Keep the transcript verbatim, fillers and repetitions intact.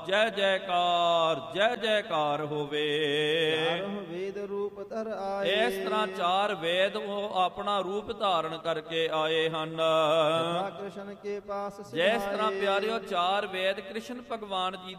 ਜੈ ਜੈਕਾਰ ਜੈ ਜੈਕਾਰ ਹੋਵੇ। ਚਾਰੋਂ ਵੇਦ ਰੂਪ ਧਰ ਆਏ। ਇਸ ਤਰ੍ਹਾਂ ਚਾਰ ਵੇਦ ਉਹ ਆਪਣਾ ਰੂਪ ਧਾਰਨ ਕਰਕੇ ਆਏ ਹਨ। ਯਥਾ ਕ੍ਰਿਸ਼ਨ ਕੇ ਪਾਸ ਜਿਸ ਤਰ੍ਹਾਂ ਸਿਧਾਏ। ਪਿਆਰਿਓ ਚਾਰ ਵੇਦ ਕ੍ਰਿਸ਼ਨ ਭਗਵਾਨ ਜੀ